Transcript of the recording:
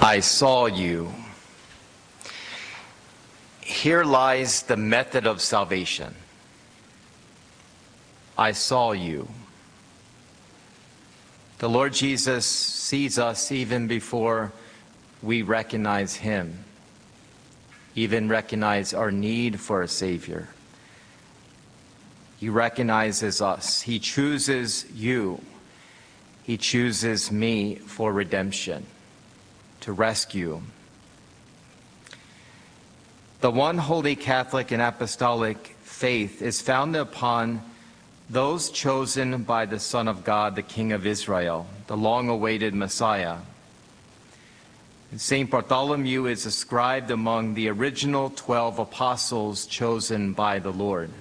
I saw you. Here lies the method of salvation. I saw you. The Lord Jesus sees us even before we recognize him, even recognize our need for a Savior. He recognizes us. He chooses you. He chooses me for redemption, to rescue. The one holy Catholic and apostolic faith is founded upon those chosen by the Son of God, the King of Israel, the long-awaited Messiah. St. Bartholomew is ascribed among the original 12 apostles chosen by the Lord.